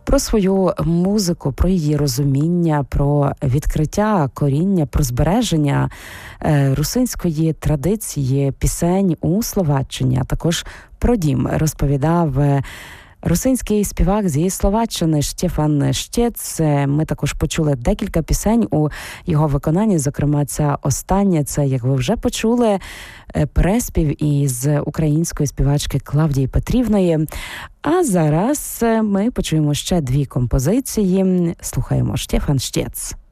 про свою музику, про її розуміння, про відкриття коріння, про збереження русинської традиції пісень у Словаччині, а також про дім розповідав русинський співак зі Словаччини Штефан Штєц. Ми також почули декілька пісень у його виконанні, зокрема ця остання, це, як ви вже почули, переспів із української співачки Клавдії Петрівної. А зараз ми почуємо ще дві композиції. Слухаємо Штефан Штєц.